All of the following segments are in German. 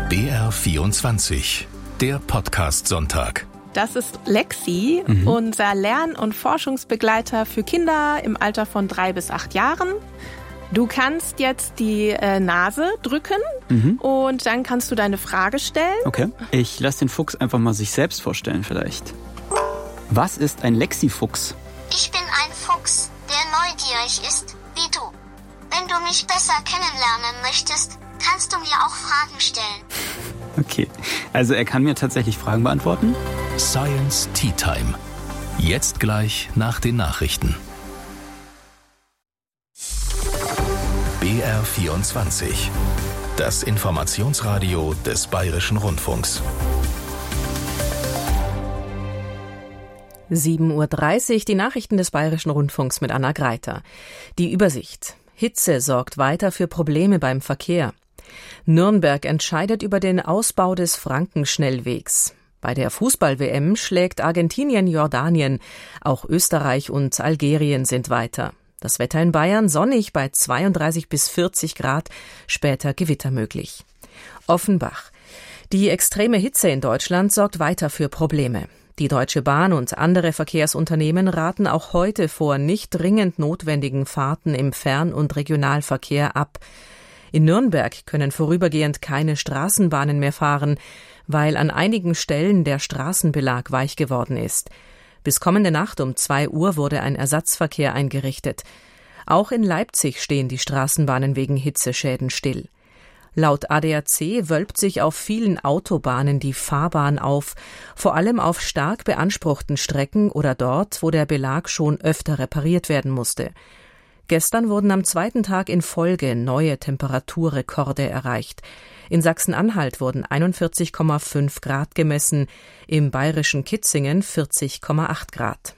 BR24, der Podcast-Sonntag. Das ist Lexi, unser Lern- und Forschungsbegleiter für Kinder im Alter von 3 bis 8 Jahren. Du kannst jetzt die Nase drücken und dann kannst du deine Frage stellen. Okay, ich lasse den Fuchs einfach mal sich selbst vorstellen vielleicht. Was ist ein Lexi-Fuchs? Ich bin ein Fuchs, der neugierig ist, wie du. Wenn du mich besser kennenlernen möchtest, kannst du mir auch Fragen stellen. Okay, also er kann mir tatsächlich Fragen beantworten? Science Tea Time. Jetzt gleich nach den Nachrichten. BR24. Das Informationsradio des Bayerischen Rundfunks. 7:30 Uhr, die Nachrichten des Bayerischen Rundfunks mit Anna Greiter. Die Übersicht. Hitze sorgt weiter für Probleme beim Verkehr. Nürnberg entscheidet über den Ausbau des Frankenschnellwegs. Bei der Fußball-WM schlägt Argentinien Jordanien. Auch Österreich und Algerien sind weiter. Das Wetter in Bayern sonnig bei 32 bis 40 Grad, später Gewitter möglich. Offenbach. Die extreme Hitze in Deutschland sorgt weiter für Probleme. Die Deutsche Bahn und andere Verkehrsunternehmen raten auch heute vor nicht dringend notwendigen Fahrten im Fern- und Regionalverkehr ab. In Nürnberg können vorübergehend keine Straßenbahnen mehr fahren, weil an einigen Stellen der Straßenbelag weich geworden ist. Bis kommende Nacht um 2 Uhr wurde ein Ersatzverkehr eingerichtet. Auch in Leipzig stehen die Straßenbahnen wegen Hitzeschäden still. Laut ADAC wölbt sich auf vielen Autobahnen die Fahrbahn auf, vor allem auf stark beanspruchten Strecken oder dort, wo der Belag schon öfter repariert werden musste. Gestern wurden am zweiten Tag in Folge neue Temperaturrekorde erreicht. In Sachsen-Anhalt wurden 41,5 Grad gemessen, im bayerischen Kitzingen 40,8 Grad.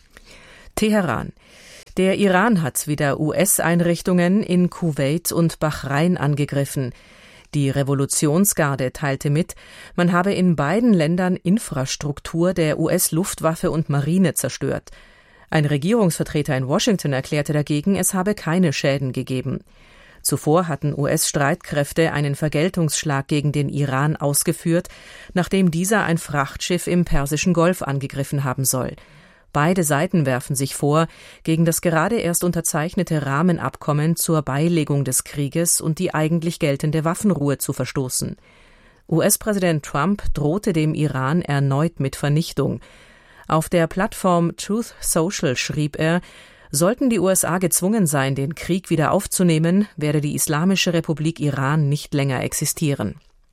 Teheran. Der Iran hat wieder US-Einrichtungen in Kuwait und Bahrain angegriffen. Die Revolutionsgarde teilte mit, man habe in beiden Ländern Infrastruktur der US-Luftwaffe und Marine zerstört. Ein Regierungsvertreter in Washington erklärte dagegen, es habe keine Schäden gegeben. Zuvor hatten US-Streitkräfte einen Vergeltungsschlag gegen den Iran ausgeführt, nachdem dieser ein Frachtschiff im Persischen Golf angegriffen haben soll. Beide Seiten werfen sich vor, gegen das gerade erst unterzeichnete Rahmenabkommen zur Beilegung des Krieges und die eigentlich geltende Waffenruhe zu verstoßen. US-Präsident Trump drohte dem Iran erneut mit Vernichtung. Auf der Plattform Truth Social schrieb er, sollten die USA gezwungen sein, den Krieg wieder aufzunehmen, werde die Islamische Republik Iran nicht länger existieren.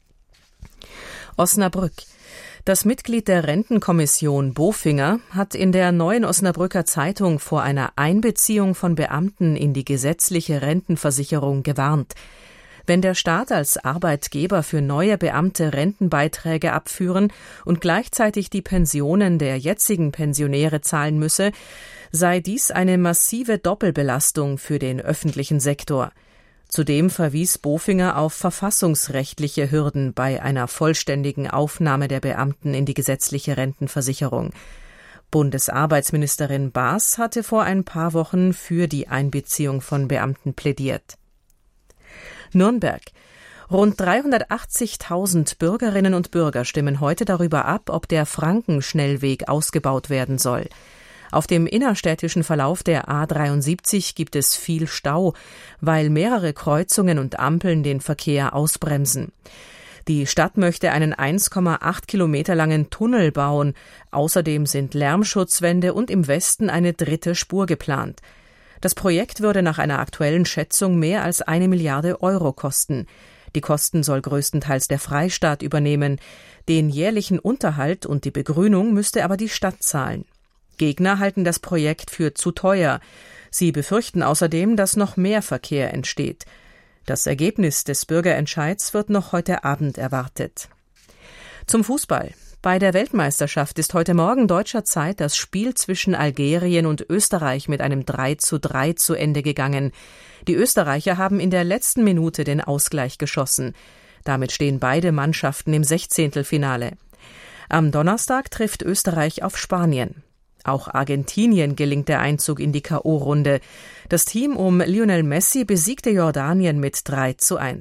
Osnabrück. Das Mitglied der Rentenkommission Bofinger hat in der Neuen Osnabrücker Zeitung vor einer Einbeziehung von Beamten in die gesetzliche Rentenversicherung gewarnt. Wenn der Staat als Arbeitgeber für neue Beamte Rentenbeiträge abführen und gleichzeitig die Pensionen der jetzigen Pensionäre zahlen müsse, sei dies eine massive Doppelbelastung für den öffentlichen Sektor. Zudem verwies Bofinger auf verfassungsrechtliche Hürden bei einer vollständigen Aufnahme der Beamten in die gesetzliche Rentenversicherung. Bundesarbeitsministerin Baas hatte vor ein paar Wochen für die Einbeziehung von Beamten plädiert. Nürnberg. Rund 380.000 Bürgerinnen und Bürger stimmen heute darüber ab, ob der Frankenschnellweg ausgebaut werden soll. Auf dem innerstädtischen Verlauf der A73 gibt es viel Stau, weil mehrere Kreuzungen und Ampeln den Verkehr ausbremsen. Die Stadt möchte einen 1,8 Kilometer langen Tunnel bauen. Außerdem sind Lärmschutzwände und im Westen eine dritte Spur geplant. Das Projekt würde nach einer aktuellen Schätzung mehr als 1 Milliarde Euro kosten. Die Kosten soll größtenteils der Freistaat übernehmen. Den jährlichen Unterhalt und die Begrünung müsste aber die Stadt zahlen. Gegner halten das Projekt für zu teuer. Sie befürchten außerdem, dass noch mehr Verkehr entsteht. Das Ergebnis des Bürgerentscheids wird noch heute Abend erwartet. Zum Fußball. Bei der Weltmeisterschaft ist heute Morgen deutscher Zeit das Spiel zwischen Algerien und Österreich mit einem 3:3 zu Ende gegangen. Die Österreicher haben in der letzten Minute den Ausgleich geschossen. Damit stehen beide Mannschaften im 16. Am Donnerstag trifft Österreich auf Spanien. Auch Argentinien gelingt der Einzug in die K.O.-Runde. Das Team um Lionel Messi besiegte Jordanien mit 3:1.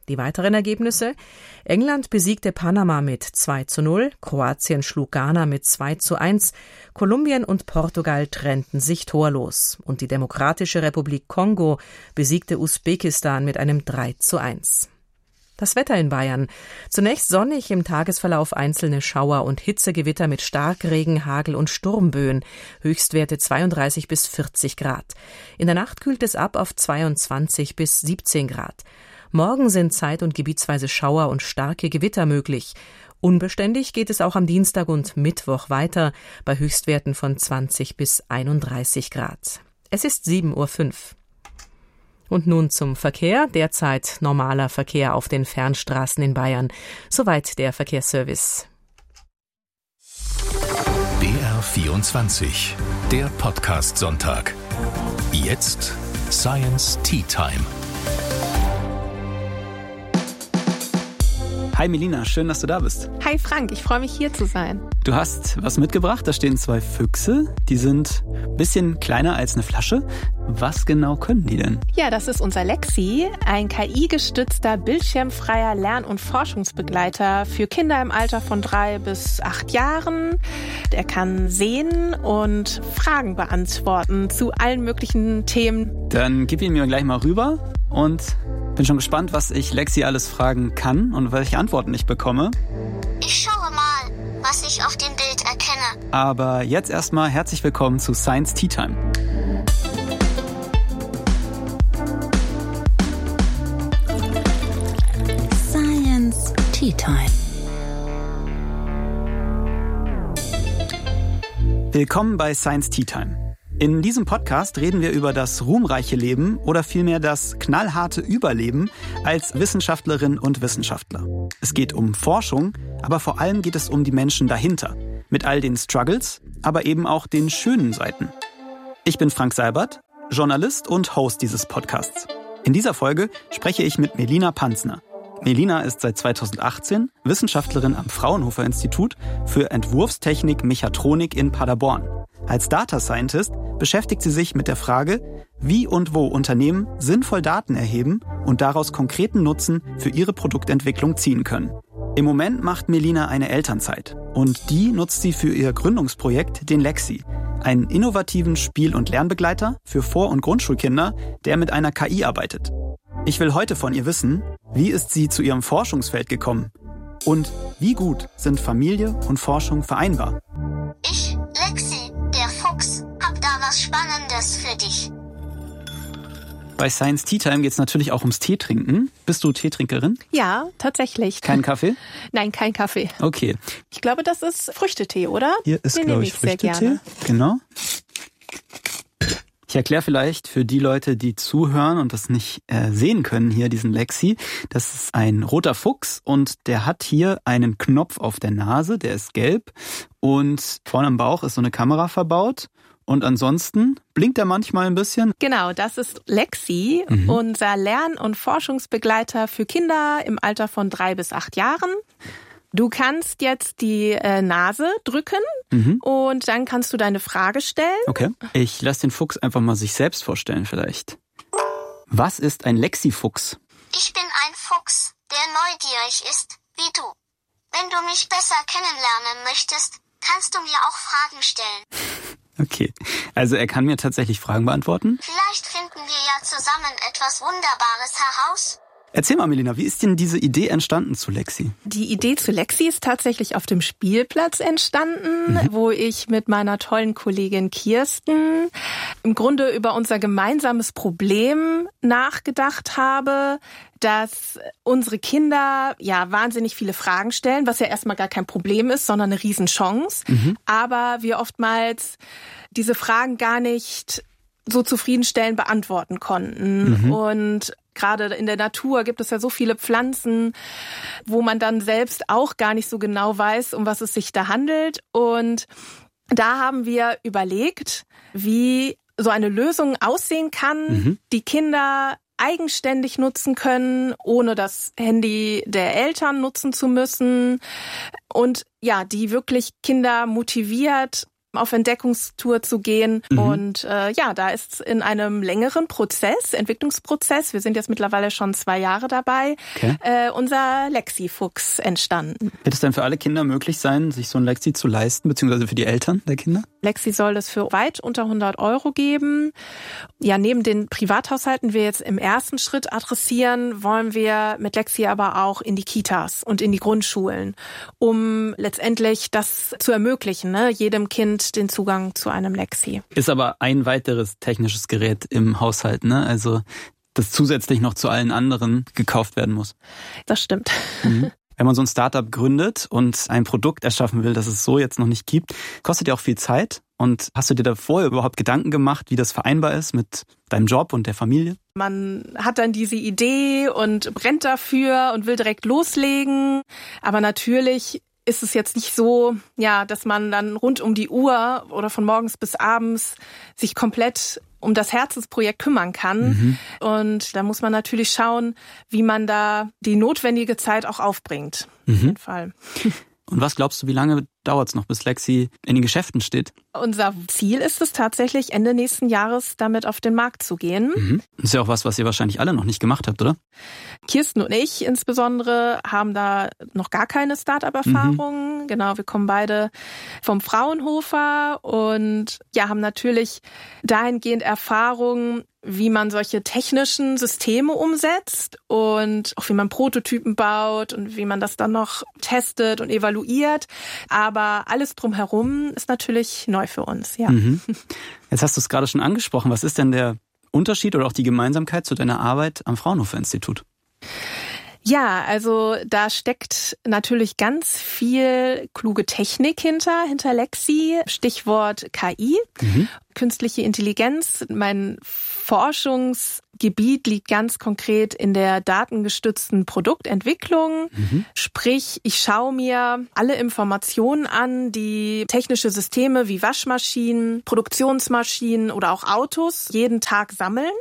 Die weiteren Ergebnisse: England besiegte Panama mit 2:0, Kroatien schlug Ghana mit 2:1, Kolumbien und Portugal trennten sich torlos und die Demokratische Republik Kongo besiegte Usbekistan mit einem 3:1. Das Wetter in Bayern. Zunächst sonnig, im Tagesverlauf einzelne Schauer und Hitzegewitter mit Starkregen, Hagel und Sturmböen. Höchstwerte 32 bis 40 Grad. In der Nacht kühlt es ab auf 22 bis 17 Grad. Morgen sind zeit- und gebietsweise Schauer und starke Gewitter möglich. Unbeständig geht es auch am Dienstag und Mittwoch weiter, bei Höchstwerten von 20 bis 31 Grad. Es ist 7:05 Uhr. Und nun zum Verkehr. Derzeit normaler Verkehr auf den Fernstraßen in Bayern. Soweit der Verkehrsservice. BR24, der Podcast-Sonntag. Jetzt Science Tea Time. Hi Melina, schön, dass du da bist. Hi Frank, ich freue mich hier zu sein. Du hast was mitgebracht, da stehen 2 Füchse, die sind ein bisschen kleiner als eine Flasche. Was genau können die denn? Ja, das ist unser Lexi, ein KI-gestützter, bildschirmfreier Lern- und Forschungsbegleiter für Kinder im Alter von 3 bis 8 Jahren. Der kann sehen und Fragen beantworten zu allen möglichen Themen. Dann gib ihn mir gleich mal rüber und bin schon gespannt, was ich Lexi alles fragen kann und welche Antworten ich bekomme. Ich schaue mal, was ich auf dem Bild erkenne. Aber jetzt erstmal herzlich willkommen zu Science Tea Time. Science Tea Time. Willkommen bei Science Tea Time. In diesem Podcast reden wir über das ruhmreiche Leben oder vielmehr das knallharte Überleben als Wissenschaftlerin und Wissenschaftler. Es geht um Forschung, aber vor allem geht es um die Menschen dahinter. Mit all den Struggles, aber eben auch den schönen Seiten. Ich bin Frank Seibert, Journalist und Host dieses Podcasts. In dieser Folge spreche ich mit Melina Panzner. Melina ist seit 2018 Wissenschaftlerin am Fraunhofer Institut für Entwurfstechnik Mechatronik in Paderborn. Als Data Scientist beschäftigt sie sich mit der Frage, wie und wo Unternehmen sinnvoll Daten erheben und daraus konkreten Nutzen für ihre Produktentwicklung ziehen können. Im Moment macht Melina eine Elternzeit und die nutzt sie für ihr Gründungsprojekt, den Lexi, einen innovativen Spiel- und Lernbegleiter für Vor- und Grundschulkinder, der mit einer KI arbeitet. Ich will heute von ihr wissen, wie ist sie zu ihrem Forschungsfeld gekommen und wie gut sind Familie und Forschung vereinbar? Ich, Lexi, der Fuchs, hab da was Spannendes für dich. Bei Science Tea Time geht es natürlich auch ums Teetrinken. Bist du Teetrinkerin? Ja, tatsächlich. Kein Kaffee? Nein, kein Kaffee. Okay. Ich glaube, das ist Früchtetee, oder? Hier ist, Den glaube nehme ich, sehr Früchtetee. gerne. Genau. Ich erkläre vielleicht für die Leute, die zuhören und das nicht sehen können, hier diesen Lexi. Das ist ein roter Fuchs und der hat hier einen Knopf auf der Nase, der ist gelb und vorne am Bauch ist so eine Kamera verbaut. Und ansonsten blinkt er manchmal ein bisschen. Genau, das ist Lexi, unser Lern- und Forschungsbegleiter für Kinder im Alter von 3 bis 8 Jahren. Du kannst jetzt die Nase drücken und dann kannst du deine Frage stellen. Okay. Ich lasse den Fuchs einfach mal sich selbst vorstellen vielleicht. Was ist ein Lexi-Fuchs? Ich bin ein Fuchs, der neugierig ist, wie du. Wenn du mich besser kennenlernen möchtest, kannst du mir auch Fragen stellen. Okay, also er kann mir tatsächlich Fragen beantworten. Vielleicht finden wir ja zusammen etwas Wunderbares heraus. Erzähl mal, Melina, wie ist denn diese Idee entstanden zu Lexi? Die Idee zu Lexi ist tatsächlich auf dem Spielplatz entstanden, wo ich mit meiner tollen Kollegin Kirsten im Grunde über unser gemeinsames Problem nachgedacht habe, dass unsere Kinder ja wahnsinnig viele Fragen stellen, was ja erstmal gar kein Problem ist, sondern eine Riesenchance. Aber wir oftmals diese Fragen gar nicht so zufriedenstellend beantworten konnten. Und gerade in der Natur gibt es ja so viele Pflanzen, wo man dann selbst auch gar nicht so genau weiß, um was es sich da handelt. Und da haben wir überlegt, wie so eine Lösung aussehen kann, die Kinder eigenständig nutzen können, ohne das Handy der Eltern nutzen zu müssen. Und ja, die wirklich Kinder motiviert, auf Entdeckungstour zu gehen. Und da ist in einem längeren Entwicklungsprozess, wir sind jetzt mittlerweile schon 2 Jahre dabei, unser Lexi-Fuchs entstanden. Wird es denn für alle Kinder möglich sein, sich so ein Lexi zu leisten, beziehungsweise für die Eltern der Kinder? Lexi soll es für weit unter 100 € geben. Ja, neben den Privathaushalten, die wir jetzt im ersten Schritt adressieren, wollen wir mit Lexi aber auch in die Kitas und in die Grundschulen, um letztendlich das zu ermöglichen, ne? Jedem Kind den Zugang zu einem Lexi. Ist aber ein weiteres technisches Gerät im Haushalt, ne? Also das zusätzlich noch zu allen anderen gekauft werden muss. Das stimmt. Wenn man so ein Startup gründet und ein Produkt erschaffen will, das es so jetzt noch nicht gibt, kostet ja auch viel Zeit. Und hast du dir da vorher überhaupt Gedanken gemacht, wie das vereinbar ist mit deinem Job und der Familie? Man hat dann diese Idee und brennt dafür und will direkt loslegen. Aber natürlich ist es jetzt nicht so, dass man dann rund um die Uhr oder von morgens bis abends sich komplett um das Herzensprojekt kümmern kann. Und da muss man natürlich schauen, wie man da die notwendige Zeit auch aufbringt. Auf jeden Fall. Und was glaubst du, wie lange dauert es noch, bis Lexi in den Geschäften steht? Unser Ziel ist es tatsächlich, Ende nächsten Jahres damit auf den Markt zu gehen. Das ist ja auch was ihr wahrscheinlich alle noch nicht gemacht habt, oder? Kirsten und ich insbesondere haben da noch gar keine Start-up-Erfahrung. Genau, wir kommen beide vom Fraunhofer und haben natürlich dahingehend Erfahrung, wie man solche technischen Systeme umsetzt und auch wie man Prototypen baut und wie man das dann noch testet und evaluiert. Aber alles drumherum ist natürlich neu für uns, ja. Jetzt hast du es gerade schon angesprochen. Was ist denn der Unterschied oder auch die Gemeinsamkeit zu deiner Arbeit am Fraunhofer-Institut? Ja, also da steckt natürlich ganz viel kluge Technik hinter Lexi. Stichwort KI, künstliche Intelligenz. Mein Forschungsgebiet liegt ganz konkret in der datengestützten Produktentwicklung. Sprich, ich schaue mir alle Informationen an, die technische Systeme wie Waschmaschinen, Produktionsmaschinen oder auch Autos jeden Tag sammeln.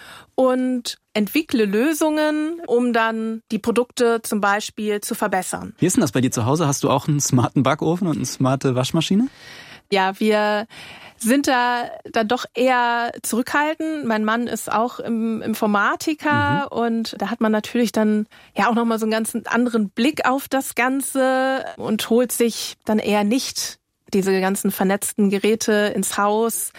Und entwickle Lösungen, um dann die Produkte zum Beispiel zu verbessern. Wie ist denn das bei dir zu Hause? Hast du auch einen smarten Backofen und eine smarte Waschmaschine? Ja, wir sind da doch eher zurückhaltend. Mein Mann ist auch Informatiker und da hat man natürlich dann auch nochmal so einen ganz anderen Blick auf das Ganze und holt sich dann eher nicht diese ganzen vernetzten Geräte ins Haus,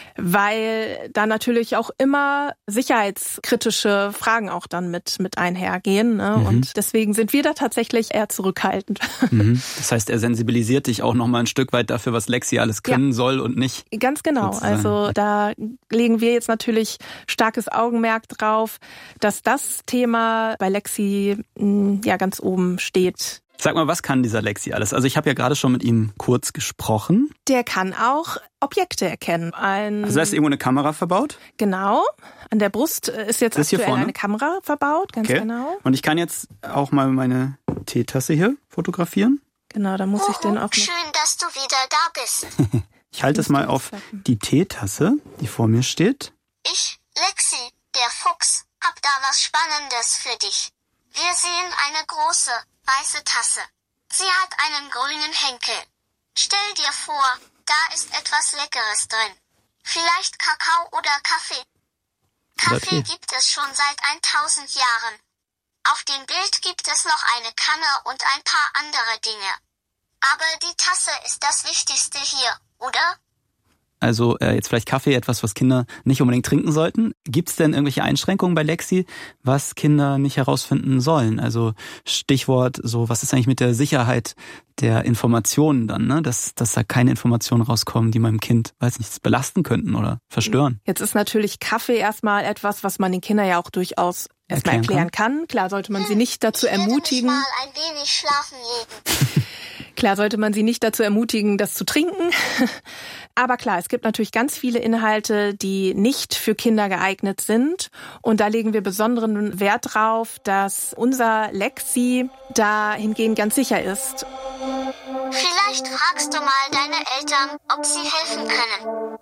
weil da natürlich auch immer sicherheitskritische Fragen auch dann mit einhergehen. Ne? Und deswegen sind wir da tatsächlich eher zurückhaltend. Das heißt, er sensibilisiert dich auch nochmal ein Stück weit dafür, was Lexi alles können soll und nicht. Ganz genau. Sozusagen. Also da legen wir jetzt natürlich starkes Augenmerk drauf, dass das Thema bei Lexi ganz oben steht. Sag mal, was kann dieser Lexi alles? Also ich habe ja gerade schon mit ihm kurz gesprochen. Der kann auch Objekte erkennen. Also da ist irgendwo eine Kamera verbaut? Genau. An der Brust ist jetzt aktuell eine Kamera verbaut, ganz genau. Und ich kann jetzt auch mal meine Teetasse hier fotografieren. Genau, da muss ich den auch noch... Schön, dass du wieder da bist. Ich halte es mal auf die Teetasse, die vor mir steht. Ich, Lexi, der Fuchs, hab da was Spannendes für dich. Wir sehen eine große, weiße Tasse. Sie hat einen grünen Henkel. Stell dir vor, da ist etwas Leckeres drin. Vielleicht Kakao oder Kaffee. Kaffee gibt es schon seit 1000 Jahren. Auf dem Bild gibt es noch eine Kanne und ein paar andere Dinge. Aber die Tasse ist das Wichtigste hier, oder? Also jetzt vielleicht Kaffee, etwas, was Kinder nicht unbedingt trinken sollten. Gibt es denn irgendwelche Einschränkungen bei Lexi, was Kinder nicht herausfinden sollen? Also Stichwort so, was ist eigentlich mit der Sicherheit der Informationen dann, ne? Dass da keine Informationen rauskommen, die meinem Kind, weiß nicht, belasten könnten oder verstören. Jetzt ist natürlich Kaffee erstmal etwas, was man den Kindern ja auch durchaus erstmal erklären kann. Klar sollte man sie nicht dazu ermutigen. Ich werde mich mal ein wenig schlafen legen. Klar sollte man sie nicht dazu ermutigen, das zu trinken. Aber klar, es gibt natürlich ganz viele Inhalte, die nicht für Kinder geeignet sind. Und da legen wir besonderen Wert drauf, dass unser Lexi da hingegen ganz sicher ist. Vielleicht fragst du mal deine Eltern, ob sie helfen können.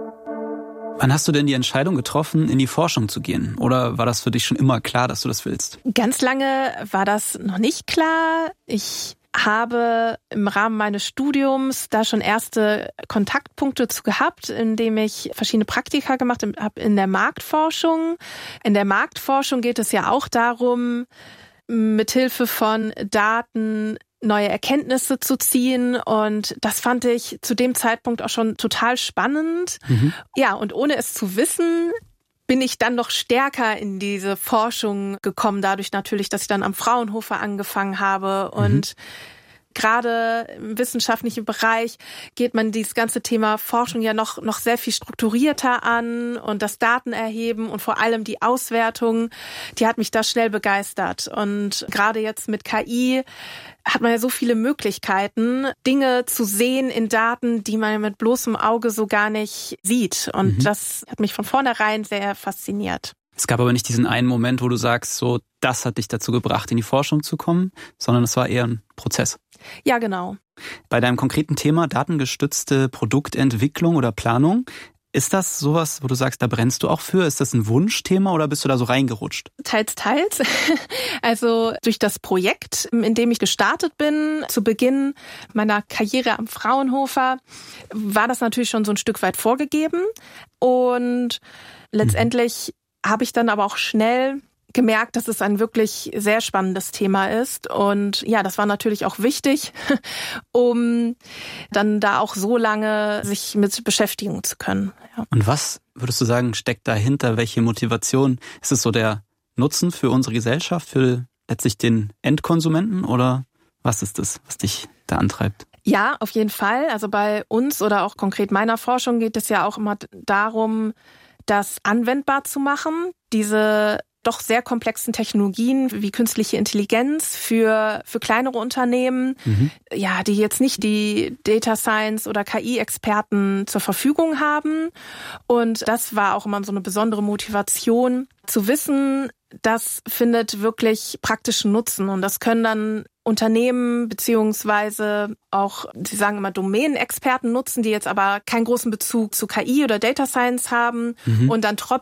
Wann hast du denn die Entscheidung getroffen, in die Forschung zu gehen? Oder war das für dich schon immer klar, dass du das willst? Ganz lange war das noch nicht klar. Ich habe im Rahmen meines Studiums da schon erste Kontaktpunkte zu gehabt, indem ich verschiedene Praktika gemacht habe in der Marktforschung. In der Marktforschung geht es ja auch darum, mithilfe von Daten neue Erkenntnisse zu ziehen, und das fand ich zu dem Zeitpunkt auch schon total spannend. Ja, und ohne es zu wissen, bin ich dann noch stärker in diese Forschung gekommen, dadurch natürlich, dass ich dann am Fraunhofer angefangen habe. Und gerade im wissenschaftlichen Bereich geht man dieses ganze Thema Forschung ja noch sehr viel strukturierter an, und das Datenerheben und vor allem die Auswertung, die hat mich da schnell begeistert. Und gerade jetzt mit KI hat man ja so viele Möglichkeiten, Dinge zu sehen in Daten, die man mit bloßem Auge so gar nicht sieht. Und das hat mich von vornherein sehr fasziniert. Es gab aber nicht diesen einen Moment, wo du sagst, so, das hat dich dazu gebracht, in die Forschung zu kommen, sondern es war eher ein Prozess. Ja, genau. Bei deinem konkreten Thema datengestützte Produktentwicklung oder Planung, ist das sowas, wo du sagst, da brennst du auch für? Ist das ein Wunschthema oder bist du da so reingerutscht? Teils, teils. Also durch das Projekt, in dem ich gestartet bin, zu Beginn meiner Karriere am Fraunhofer, war das natürlich schon so ein Stück weit vorgegeben. Und letztendlich habe ich dann aber auch schnell gemerkt, dass es ein wirklich sehr spannendes Thema ist. Und ja, das war natürlich auch wichtig, um dann da auch so lange sich mit beschäftigen zu können. Ja. Und was würdest du sagen, steckt dahinter? Welche Motivation? Ist es so der Nutzen für unsere Gesellschaft, für letztlich den Endkonsumenten, oder was ist das, was dich da antreibt? Ja, auf jeden Fall. Also bei uns oder auch konkret meiner Forschung geht es ja auch immer darum, das anwendbar zu machen, diese doch sehr komplexen Technologien wie künstliche Intelligenz für kleinere Unternehmen, ja, die jetzt nicht die Data Science oder KI-Experten zur Verfügung haben. Und das war auch immer so eine besondere Motivation, zu wissen, das findet wirklich praktischen Nutzen. Und das können dann Unternehmen beziehungsweise auch, sie sagen immer, Domänenexperten nutzen, die jetzt aber keinen großen Bezug zu KI oder Data Science haben und dann trotzdem